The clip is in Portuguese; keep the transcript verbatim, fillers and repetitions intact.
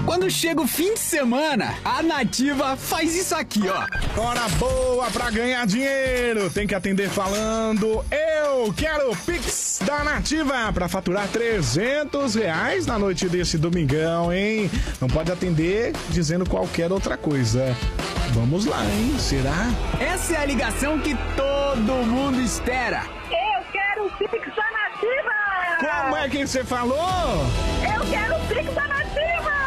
Quando chega o fim de semana, a Nativa faz isso aqui, ó. Hora boa pra ganhar dinheiro. Tem que atender falando: eu quero o Pix da Nativa pra faturar trezentos reais na noite desse domingão, hein? Não pode atender dizendo qualquer outra coisa. Vamos lá, hein? Será? Essa é a ligação que todo mundo espera. Eu quero o Pix da Nativa! Como é que você falou? Eu quero o Pix da Nativa!